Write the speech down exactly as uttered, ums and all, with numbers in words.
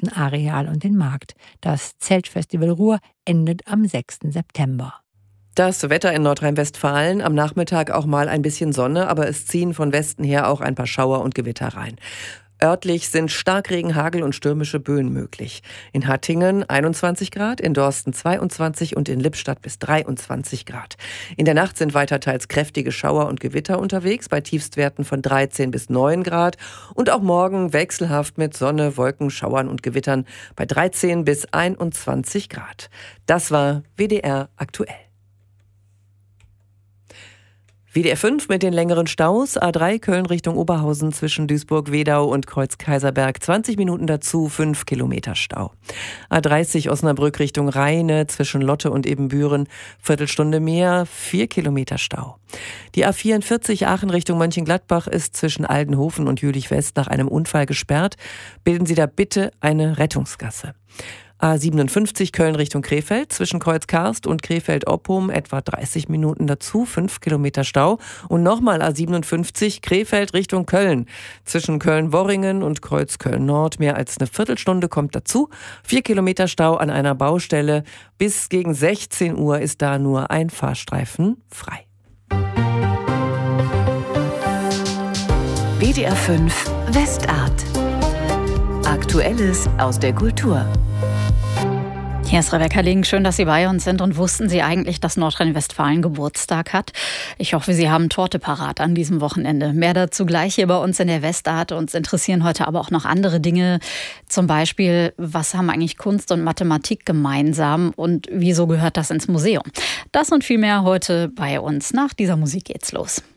Außenareal und den Markt. Das Zeltfestival Ruhr endet am sechsten September. Das Wetter in Nordrhein-Westfalen, am Nachmittag auch mal ein bisschen Sonne, aber es ziehen von Westen her auch ein paar Schauer und Gewitter rein. Örtlich sind Starkregen, Hagel und stürmische Böen möglich. In Hattingen einundzwanzig Grad, in Dorsten zweiundzwanzig und in Lippstadt bis dreiundzwanzig Grad. In der Nacht sind weiter teils kräftige Schauer und Gewitter unterwegs, bei Tiefstwerten von dreizehn bis neun Grad. Und auch morgen wechselhaft mit Sonne, Wolken, Schauern und Gewittern bei dreizehn bis einundzwanzig Grad. Das war W D R aktuell. W D R fünf mit den längeren Staus. A drei Köln Richtung Oberhausen zwischen Duisburg-Wedau und Kreuz-Kaiserberg. zwanzig Minuten dazu, fünf Kilometer Stau. A dreißig Osnabrück Richtung Rheine zwischen Lotte und Ebenbüren. Viertelstunde mehr, vier Kilometer Stau. Die A vierundvierzig Aachen Richtung Mönchengladbach ist zwischen Aldenhofen und Jülich-West nach einem Unfall gesperrt. Bilden Sie da bitte eine Rettungsgasse. A siebenundfünfzig Köln Richtung Krefeld zwischen Kreuz-Karst und Krefeld-Oppum etwa dreißig Minuten dazu, fünf Kilometer Stau. Und nochmal A siebenundfünfzig Krefeld Richtung Köln zwischen Köln-Worringen und Kreuz-Köln-Nord mehr als eine Viertelstunde kommt dazu, vier Kilometer Stau an einer Baustelle. Bis gegen sechzehn Uhr ist da nur ein Fahrstreifen frei. W D R fünf Westart. Aktuelles aus der Kultur. Hier ist Rebecca Link. Schön, dass Sie bei uns sind. Und wussten Sie eigentlich, dass Nordrhein-Westfalen Geburtstag hat? Ich hoffe, Sie haben Torte parat an diesem Wochenende. Mehr dazu gleich hier bei uns in der Westart. Uns interessieren heute aber auch noch andere Dinge. Zum Beispiel, was haben eigentlich Kunst und Mathematik gemeinsam? Und wieso gehört das ins Museum? Das und viel mehr heute bei uns. Nach dieser Musik geht's los.